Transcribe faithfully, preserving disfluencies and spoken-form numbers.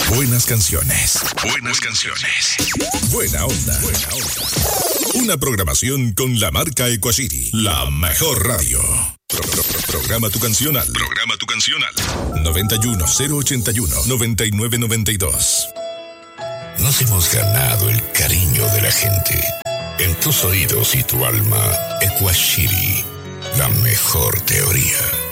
Buenas canciones. Buenas canciones. Buena onda. Buena onda. Una programación con la marca Equashiri, la mejor radio. Pro, pro, pro, programa tu canción al. Programa tu canción al. noventa y uno, cero ochenta y uno, noventa y nueve noventa y dos. Nos hemos ganado el cariño de la gente. En tus oídos y tu alma, Equashiri, la mejor teoría.